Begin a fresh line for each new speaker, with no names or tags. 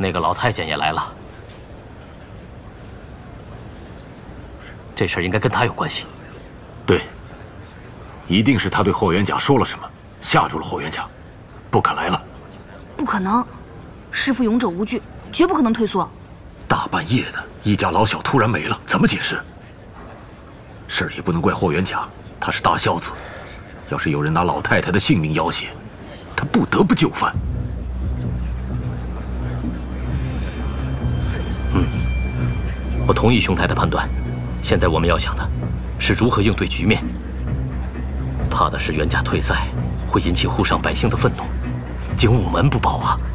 那个老太监也来了，这事儿应该跟他有关系。
对，一定是他对霍元甲说了什么，吓住了霍元甲，不敢来了。
不可能，师父勇者无惧，绝不可能退缩。
大半夜的，一家老小突然没了，怎么解释？事儿也不能怪霍元甲，他是大孝子，要是有人拿老太太的性命要挟，他不得不就范。
我同意兄台的判断。现在我们要想的是如何应对局面。怕的是元甲退赛会引起沪上百姓的愤怒，精武门不保啊。